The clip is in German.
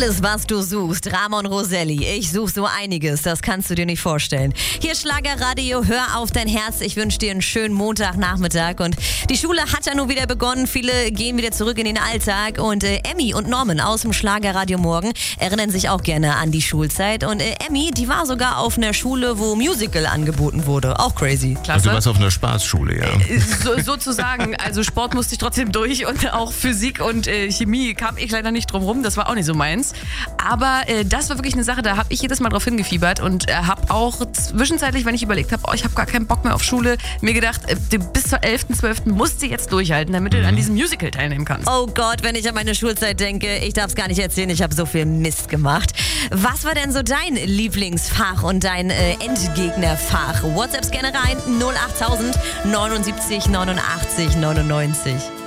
Alles, was du suchst. Ramon Roselli. Ich suche so einiges, das kannst du dir nicht vorstellen. Hier Schlagerradio, hör auf dein Herz. Ich wünsche dir einen schönen Montagnachmittag. Und die Schule hat ja nun wieder begonnen. Viele gehen wieder zurück in den Alltag. Und Emmy und Norman aus dem Schlagerradio Morgen erinnern sich auch gerne an die Schulzeit. Und Emmy, die war sogar auf einer Schule, wo Musical angeboten wurde. Auch crazy. Klasse. Also du warst auf einer Spaßschule, ja. Sozusagen, also Sport musste ich trotzdem durch und auch Physik und Chemie kam ich leider nicht drum rum, das war auch nicht so meins. Aber das war wirklich eine Sache, da habe ich jedes Mal drauf hingefiebert und habe auch zwischenzeitlich, wenn ich überlegt habe, ich habe gar keinen Bock mehr auf Schule, mir gedacht, bis zur 11.12. musst du jetzt durchhalten, damit du an diesem Musical teilnehmen kannst. Oh Gott, wenn ich an meine Schulzeit denke, ich darf es gar nicht erzählen, ich habe so viel Mist gemacht. Was war denn so dein Lieblingsfach und dein Endgegnerfach? WhatsApps gerne rein, 08000 79 89 99.